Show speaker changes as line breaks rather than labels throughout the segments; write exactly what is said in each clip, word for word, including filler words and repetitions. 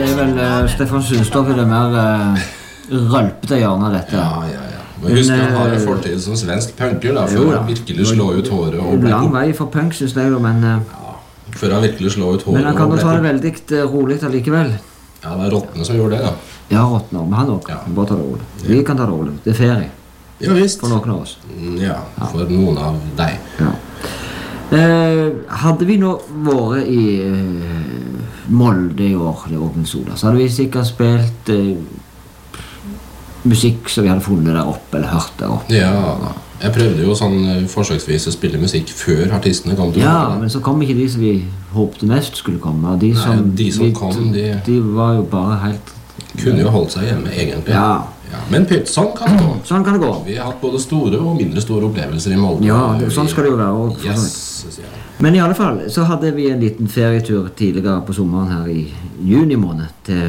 det er vel uh, Stefan Sundstoff i det mer uh, rølpete hjørnet av dette.
Ja, ja, ja. Men husk han har en fortid som svensk punker, da, for han virkelig slå ut håret og ble
lang vei for punk, synes jeg, men... Uh,
ja, før han virkelig slå ut håret.
Men han kan jo ta det veldig uh, rolig allikevel.
Ja, det er Rottene som gjorde det, da.
Ja, Rottene, men han også. Ja. Bare ta det rolig. Vi kan ta det rolig. Det er ferie.
Ja, visst.
For noen av oss.
Ja, for ja. Noen av deg.
Ja. Uh, hadde vi nå vært i uh, Molde i år, det åpnet sola, så hadde vi sikkert spilt uh, musikk som vi hadde funnet der oppe, eller hørt der oppe.
Ja, jeg prøvde jo sånn uh, forsøksvis å spille musikk før artistene kom til
Ja,
Molde.
men så kom ikke de som vi håpte mest skulle komme. De som,
Nei, de som
vi,
kom, de...
De var jo bare helt...
Kunne jo holdt seg hjemme, egentlig.
Ja.
Ja, men pytt, sånn kan det gå.
Sånn kan det gå.
Vi har hatt både store og mindre store opplevelser i Molde.
Ja, det, sånn skal det jo være. Og,
yes, ja.
Men i alle fall, så hadde vi en liten ferietur tidligere på sommeren her i juni måned til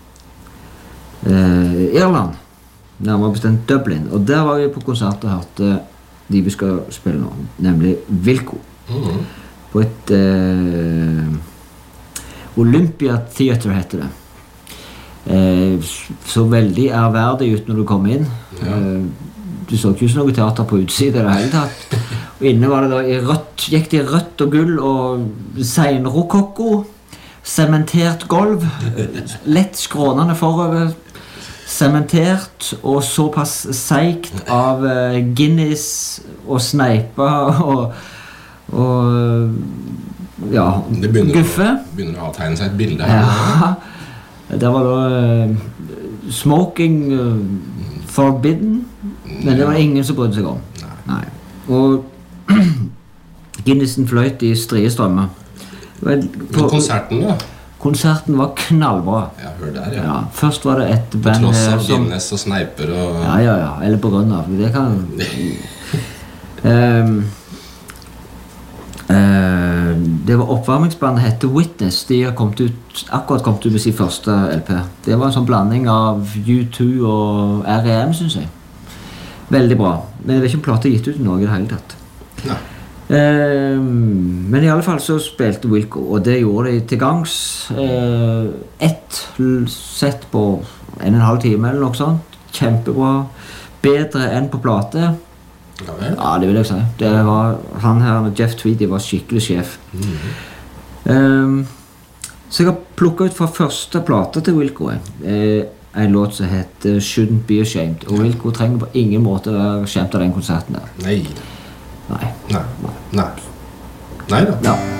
eh, Irland, nærmere bestemt Dublin. Og der var vi på konsert og hørte de vi skal spille nå, nemlig Wilco. Mm-hmm. På et eh, Olympia Theatre heter det. Eh, så veldig ærverdig ut når du kom inn. Ja. Eh, du så ikke noe teater på utsiden i det hele tatt. Og inne var det da i rødt, gikk det i rødt og gull og seinrokokko, sementert gulv, lett skrånende forover, sementert og såpass seikt av uh, Guinness og sneipa og, og ja,
det begynner
guffe.
Det begynner å avtegne seg et bilde her.
Ja. Der var da uh, smoking uh, forbidden, men det var ingen som brydde seg om. Nei. Nei. Og Guinnessen fløyt i strie strømmer.
Men konserten da?
Konserten var knallbra.
Ja, hør der, ja.
Ja, først var det et band
på tross av
som...
Guinness og sneiper og...
Ja, ja, ja, eller på grunn av. Det kan... um, Uh, det var oppvarmingsbandet hette Witness. De har kommet ut, akkurat kommet ut med sin første L P. Det var en sånn blanding av U to og R E M, synes jeg. Veldig bra. Men jeg vet ikke om plata gitt ut noe i det hele tatt.
Nei.
Uh, men i alle fall så spilte Wilco, og det gjorde de til gangs. Uh, ett sett på en og en halv time eller noe sånt. Kjempebra. Bedre enn på plate.
Ja,
ja, det vil jeg si. Det var, han her, Jeff Tweedy, var skikkelig sjef. Mm-hmm. um, så jeg har plukket ut fra første plate til Wilco eh, en låt som heter Shouldn't Be Ashamed. Og Wilco trenger på ingen måte å være skjemt av den konserten der.
Nei.
Nei.
Nei. Nei. Nei da.
Ja.